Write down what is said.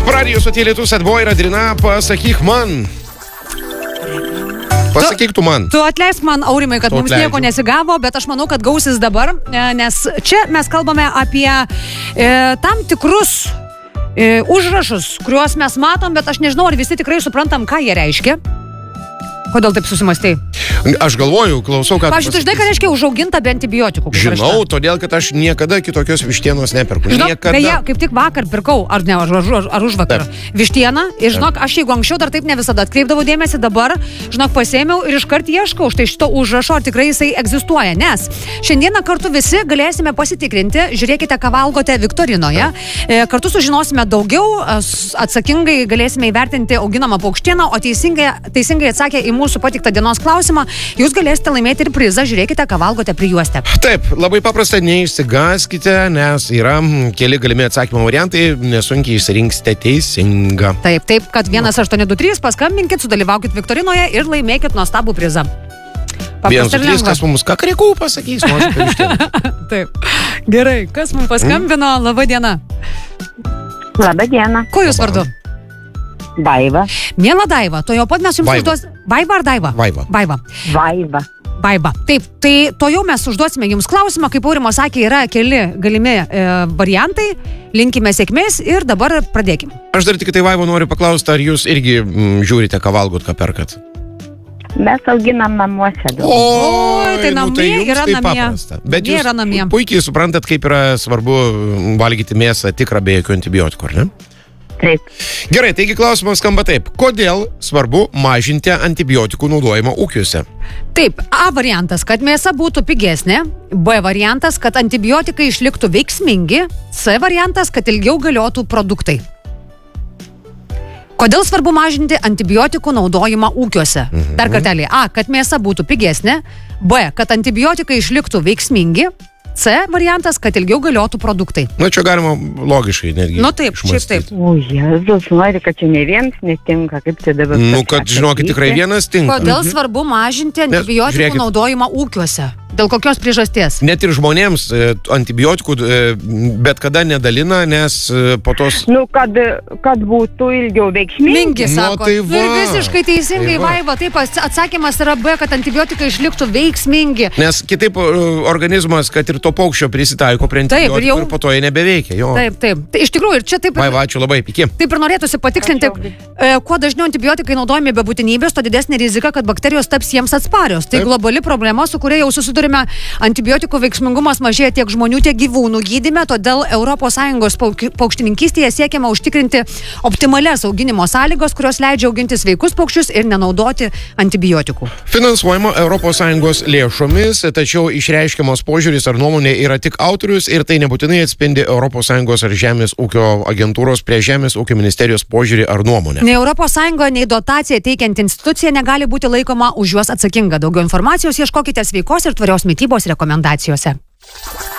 Radio Stotyje Lietus Atboy ir Adrina, pasakyk man. Pasakyk tu man. Tu atleisk man, Aurimai, kad mums nieko nesigavo, bet aš manau, kad gausis dabar, nes čia mes kalbame apie tam tikrus užrašus, kuriuos mes matom, bet aš nežinau, ar visi tikrai suprantam, ką jie reiškia. Kodėl taip susimąstai? Aš galvoju, klausau, ką... Pavyzdžiui, tu žinai, ką reiškia užauginta be antibiotikų? Žinau, todėl, kad aš niekada kitokios vištienos neperku. Žinok, beje, kaip tik vakar pirkau, ar už vakar, vištieną. Ir žinok, aš jeigu anksčiau dar taip ne visada atkreipdavau dėmesį, dabar, žinok, pasėmiau ir iškart ieškau štai šito užrašo, ar tikrai jisai egzistuoja. Nes šiandieną kartu visi galėsime pasitikrinti, žiūrėkite, ką valgote Viktorinoje. Kartu sužinosime daugiau, atsakingai galėsime įvertinti auginamą paukštieną, o teisingai atsakę į mūsų patiktą dienos klausimą, jūs galėsite laimėti ir prizą, žiūrėkite, ką valgote prijuostę. Taip, labai paprasta, neišsigaskite, nes yra keli galimi atsakymo variantai, nesunkiai išsirinksite teisingą. Taip, kad 1823 paskambinkit, sudalyvaukit Viktorinoje ir laimėkit nuostabų prizą. 123, kas mums kakarikų pasakys, nors apie vištieną. Taip, gerai, kas mums paskambino, laba diena. Laba diena. Kuo jūs vardu? Vaiva. Miela Daiva, to jau pat mes jums užduosime... Vaiva ar Daiva? Vaiva. Taip, tai to jau mes užduosime jums klausimą, kaip Aurimas sakė, yra keli galimi variantai, linkime sėkmės ir dabar pradėkim. Aš dar tik tai Vaiva noriu paklausti, ar jūs irgi žiūrite, ką valgot, ką perkat? Mes auginam namuose. Tai namie yra namie. Bet jūs puikiai suprantat, kaip yra svarbu valgyti mėsą tikrą be jokių antibiotikų, ar ne? Taip. Gerai, taigi klausimas skamba taip. Kodėl svarbu mažinti antibiotikų naudojimą ūkiuose? Taip, A variantas, kad mėsa būtų pigesnė, B variantas, kad antibiotikai išliktų veiksmingi, C variantas, kad ilgiau galiotų produktai. Kodėl svarbu mažinti antibiotikų naudojimą ūkiuose? Dar kartelį. A, kad mėsa būtų pigesnė, B, kad antibiotikai išliktų veiksmingi, C variantas, kad ilgiau galiotų produktai. Na, čia galima logiškai netgi. Nu taip, šiaip taip. O, Jėzus, nori, kad čia ne vienas netinka, kaip čia dabar... Nu, kad žinokit, tikrai vienas tinka. Kodėl svarbu mažinti antibiotikų naudojimą ūkiuose? Dėl kokios priežasties? Net ir žmonėms antibiotikų bet kada nedalina, nes po tos... Nu, kad būtų ilgiau veiksmingi. Sako. Ir visiškai teisingai, Vaiva. Taip, atsakymas yra B, kad antibiotikai išliktų veiksmingi. Nes kitaip organizmas, kad ir to paukščio prisitaiko prie antibiotikų ir po to jie nebeveikia. Jo. Taip. Iš tikrųjų, ir čia taip... Vaiva, ačiū labai, iki. Taip ir norėtųsi patikslinti, kuo dažniau antibiotikai naudojami be būtinybės, to didesnė rizika, kad bakterijos taps jiems atsparios. Tai globali problema, su kuria jau susidurime. Antibiotikų veiksmingumas mažėja tiek žmonių, tiek gyvūnų gydyme, todėl ES paukštininkystėje siekiama užtikrinti optimalias auginimo sąlygos, kurios leidžia auginti sveikus paukščius ir nenaudoti antibiotikų. Finansuojama ES lėšomis, tačiau išreiškiamas požiūris ar nuomonė yra tik autorius ir tai nebūtinai atspindi ES ar Žemės ūkio agentūros prie Žemės ūkio ministerijos požiūrį ar nuomonę. Nei ES, nei dotaciją teikiant institucija negali būti laikoma už juos atsakinga. Daugiau informacijos ieškokite sveikos ir tvarios mitybos rekomendacijose.